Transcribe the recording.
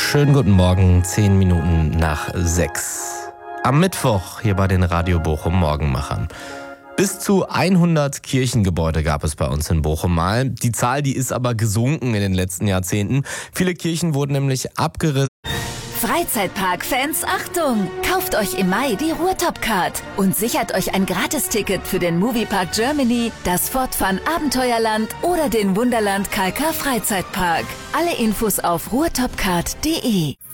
Schönen guten Morgen, 10 Minuten nach 6. Am Mittwoch hier bei den Radio Bochum Morgenmachern. Bis zu 100 Kirchengebäude gab es bei uns in Bochum mal. Die Zahl, die ist aber gesunken in den letzten Jahrzehnten. Viele Kirchen wurden nämlich abgerissen. Freizeitpark-Fans, Achtung! Kauft euch im Mai die Ruhrtop-Card und sichert euch ein Gratisticket für den Moviepark Germany, das Fortfun Abenteuerland oder den Wunderland Kalkar Freizeitpark. Alle Infos auf ruhrtopcard.de.